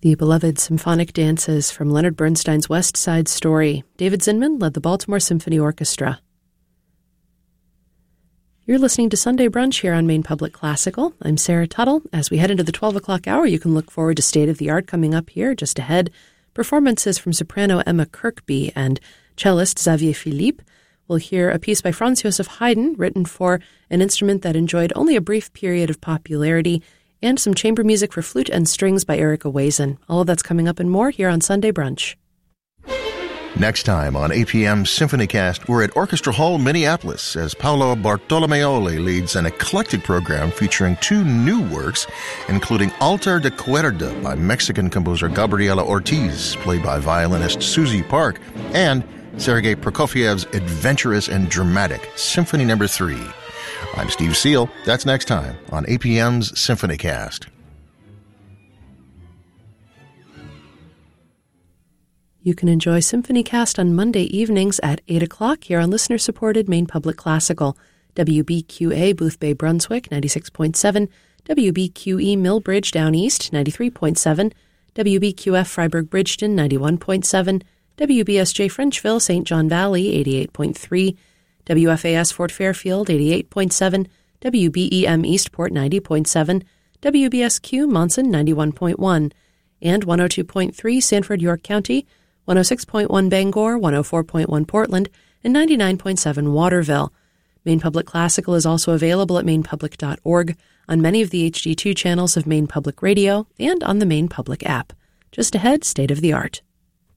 The beloved symphonic dances from Leonard Bernstein's West Side Story. David Zinman led the Baltimore Symphony Orchestra. You're listening to Sunday Brunch here on Maine Public Classical. I'm Sarah Tuttle. As we head into the 12 o'clock hour, you can look forward to State of the Art coming up here just ahead. Performances from soprano Emma Kirkby and cellist Xavier Philippe. We'll hear a piece by Franz Joseph Haydn written for an instrument that enjoyed only a brief period of popularity, and some chamber music for flute and strings by Erica Wazen. All of that's coming up and more here on Sunday Brunch. Next time on APM SymphonyCast, we're at Orchestra Hall, Minneapolis, as Paolo Bartolomeoli leads an eclectic program featuring two new works, including Altar de Cuerda by Mexican composer Gabriela Ortiz, played by violinist Susie Park, and Sergei Prokofiev's adventurous and dramatic Symphony No. 3. I'm Steve Seal. That's next time on APM's SymphonyCast. You can enjoy SymphonyCast on Monday evenings at 8 o'clock here on listener-supported Maine Public Classical. WBQA Booth Bay, Brunswick, 96.7. WBQE Millbridge Down East, 93.7. WBQF Freiburg Bridgeton, 91.7. WBSJ Frenchville, St. John Valley, 88.3. WFAS Fort Fairfield, 88.7, WBEM Eastport, 90.7, WBSQ Monson, 91.1, and 102.3 Sanford, York County, 106.1 Bangor, 104.1 Portland, and 99.7 Waterville. Maine Public Classical is also available at mainepublic.org, on many of the HD2 channels of Maine Public Radio, and on the Maine Public app. Just ahead, State of the Art.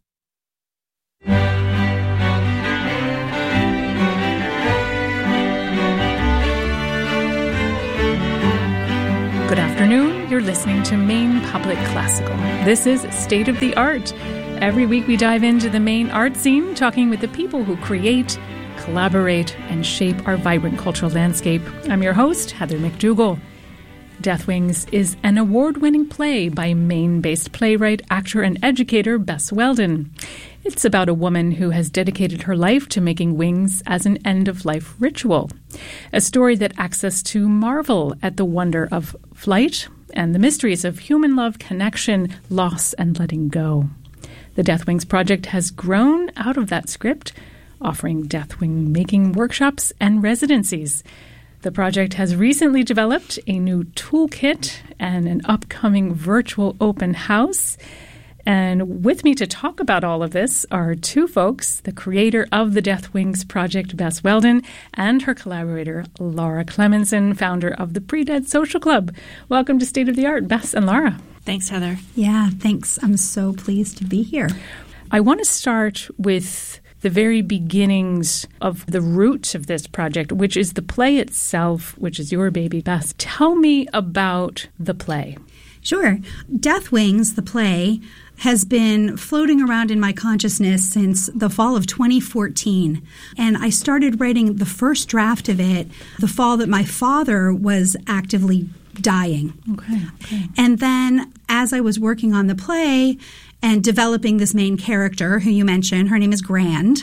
Good afternoon. You're listening to Maine Public Classical. This is State of the Art. Every week we dive into the Maine art scene, talking with the people who create, collaborate, and shape our vibrant cultural landscape. I'm your host, Heather McDougall. Death Wings is an award-winning play by Maine-based playwright, actor, and educator Bess Weldon. It's about a woman who has dedicated her life to making wings as an end-of-life ritual. A story that asks us to marvel at the wonder of flight and the mysteries of human love, connection, loss, and letting go. The Death Wings project has grown out of that script, offering Death Wing making workshops and residencies. The project has recently developed a new toolkit and an upcoming virtual open house. And with me to talk about all of this are two folks, the creator of the Death Wings project, Bess Weldon, and her collaborator, Laura Clemenson, founder of the Pre-Dead Social Club. Welcome to State of the Art, Bess and Laura. Thanks, Heather. Yeah, thanks. I'm so pleased to be here. I want to start with the very beginnings of the roots of this project, which is the play itself, which is your baby, Bess. Tell me about the play. Sure. Death Wings, the play, has been floating around in my consciousness since the fall of 2014. And I started writing the first draft of it the fall that my father was actively dying. Okay. And then as I was working on the play and developing this main character, who you mentioned, her name is Grand.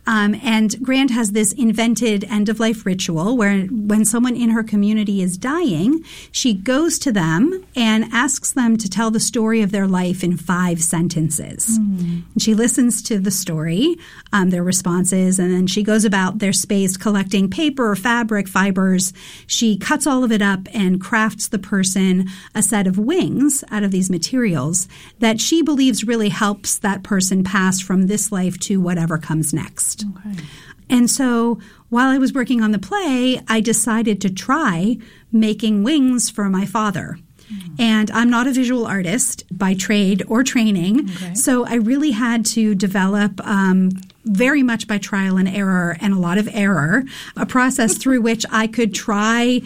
And Grand has this invented end-of-life ritual where when someone in her community is dying, she goes to them and asks them to tell the story of their life in 5 sentences. And she listens to the story, their responses, and then she goes about their space collecting paper, fabric, fibers. She cuts all of it up and crafts the person a set of wings out of these materials that she believes really helps that person pass from this life to whatever comes next. Okay. And so while I was working on the play, I decided to try making wings for my father. And I'm not a visual artist by trade or training, so I really had to develop very much by trial and error and a lot of error, a process through which I could try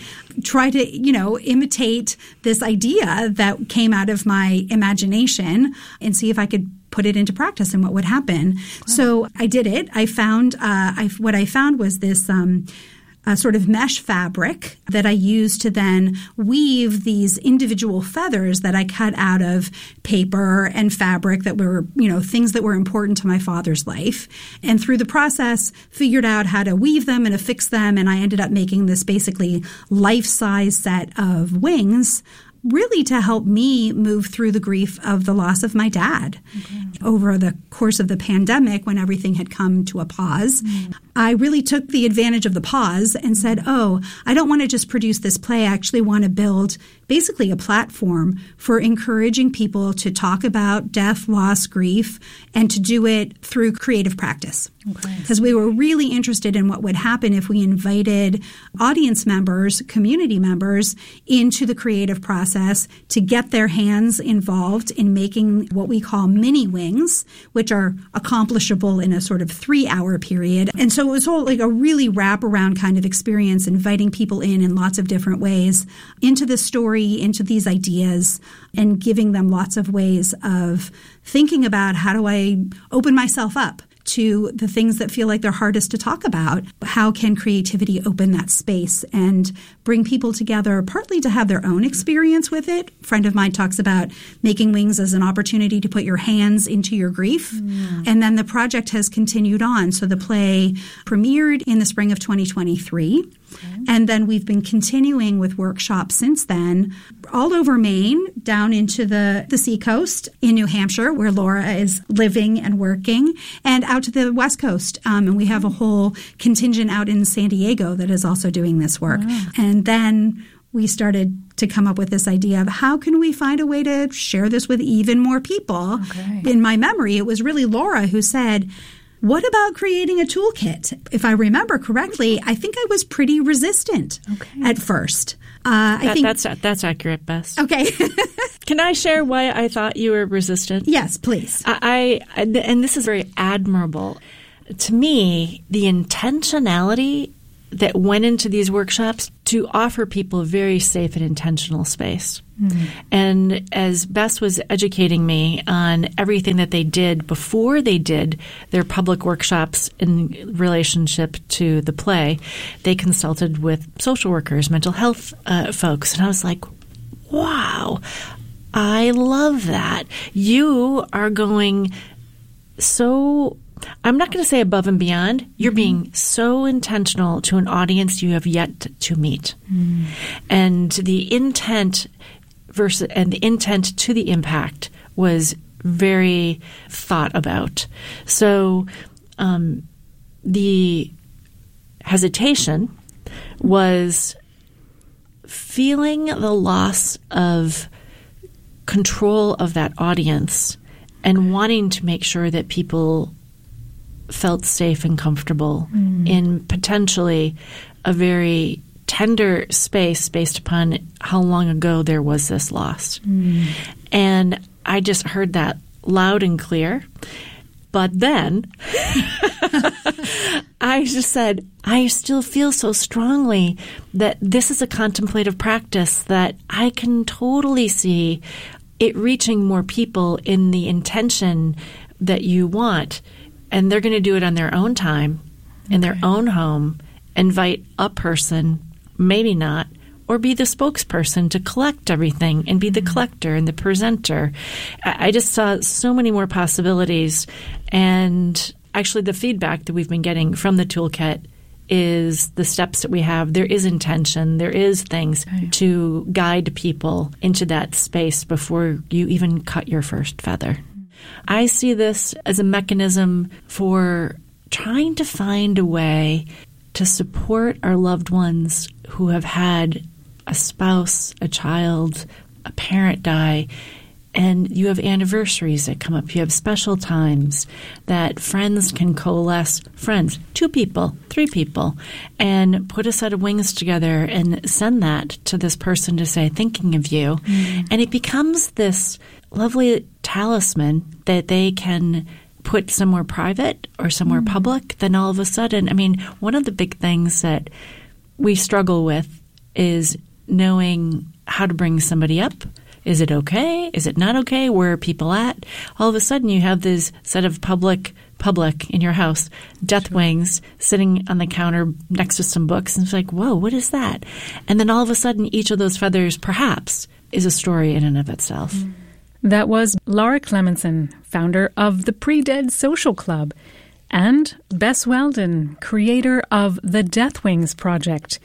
to, imitate this idea that came out of my imagination and see if I could put it into practice and what would happen. Wow. So I did it. I found what I found was this sort of mesh fabric that I used to then weave these individual feathers that I cut out of paper and fabric that were, things that were important to my father's life. And through the process, figured out how to weave them and affix them. And I ended up making this basically life-size set of wings really to help me move through the grief of the loss of my dad. Over the course of the pandemic, when everything had come to a pause, I really took the advantage of the pause and said, I don't want to just produce this play. I actually want to build basically a platform for encouraging people to talk about death, loss, grief, and to do it through creative practice. Because we were really interested in what would happen if we invited audience members, community members, into the creative process to get their hands involved in making what we call mini wings, which are accomplishable in a sort of 3-hour period. And so it was all like a really wraparound kind of experience, inviting people in lots of different ways into the story, into these ideas, and giving them lots of ways of thinking about how do I open myself up to the things that feel like they're hardest to talk about. How can creativity open that space and bring people together, partly to have their own experience with it? A friend of mine talks about making wings as an opportunity to put your hands into your grief. And then the project has continued on. So the play premiered in the spring of 2023. And then we've been continuing with workshops since then, all over Maine, down into the seacoast in New Hampshire, where Laura is living and working, and out to the West Coast. And we have a whole contingent out in San Diego that is also doing this work. And then we started to come up with this idea of how can we find a way to share this with even more people. In my memory, it was really Laura who said, what about creating a toolkit? If I remember correctly, I think I was pretty resistant at first. I think that's accurate, Bess. Okay. Can I share why I thought you were resistant? Yes, please. And this is very admirable. To me, the intentionality that went into these workshops to offer people a very safe and intentional space. And as Bess was educating me on everything that they did before they did their public workshops in relationship to the play, they consulted with social workers, mental health folks. And I was like, wow, I love that. You are going so, I'm not going to say above and beyond. You're being so intentional to an audience you have yet to meet. And the intent to the impact was very thought about. So the hesitation was feeling the loss of control of that audience and wanting to make sure that people felt safe and comfortable in potentially a very tender space based upon how long ago there was this loss. And I just heard that loud and clear. But then I just said, I still feel so strongly that this is a contemplative practice that I can totally see it reaching more people in the intention that you want. And they're going to do it on their own time, in their own home, invite a person, maybe not, or be the spokesperson to collect everything and be the collector and the presenter. I just saw so many more possibilities. And actually the feedback that we've been getting from the toolkit is the steps that we have. There is intention. There is things to guide people into that space before you even cut your first feather. I see this as a mechanism for trying to find a way to support our loved ones who have had a spouse, a child, a parent die, and you have anniversaries that come up. You have special times that friends can coalesce, friends, 2 people, 3 people, and put a set of wings together and send that to this person to say, thinking of you. And it becomes this lovely talisman that they can put somewhere private or somewhere public. Then all of a sudden, I mean, one of the big things that we struggle with is knowing how to bring somebody up. Is it okay? Is it not okay? Where are people at? All of a sudden you have this set of public in your house, death wings sitting on the counter next to some books. And it's like, whoa, what is that? And then all of a sudden each of those feathers perhaps is a story in and of itself. That was Laura Clemenson, founder of the Pre-Dead Social Club, and Bess Weldon, creator of the Death Wings Project,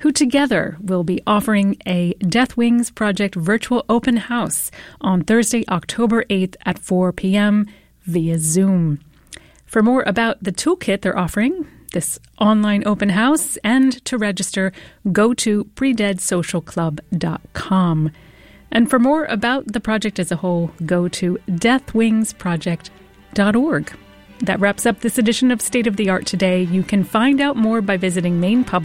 who together will be offering a Death Wings Project virtual open house on Thursday, October 8th at 4 p.m. via Zoom. For more about the toolkit they're offering, this online open house, and to register, go to predeadsocialclub.com. And for more about the project as a whole, go to deathwingsproject.org. That wraps up this edition of State of the Art today. You can find out more by visiting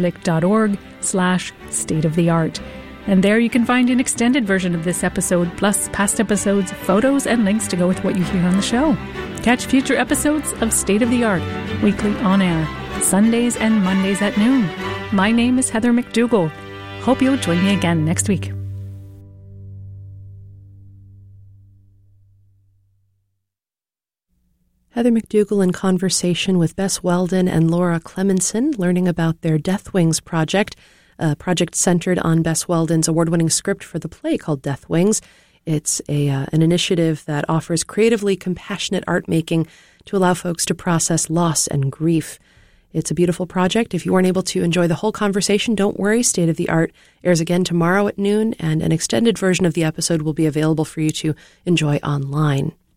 mainpublic.org/stateoftheart. And there you can find an extended version of this episode, plus past episodes, photos, and links to go with what you hear on the show. Catch future episodes of State of the Art, weekly on air, Sundays and Mondays at noon. My name is Heather McDougall. Hope you'll join me again next week. Heather McDougall in conversation with Bess Weldon and Laura Clemenson, learning about their Death Wings project, a project centered on Bess Weldon's award-winning script for the play called Death Wings. It's an initiative that offers creatively compassionate art making to allow folks to process loss and grief. It's a beautiful project. If you weren't able to enjoy the whole conversation, don't worry. State of the Art airs again tomorrow at noon, and an extended version of the episode will be available for you to enjoy online.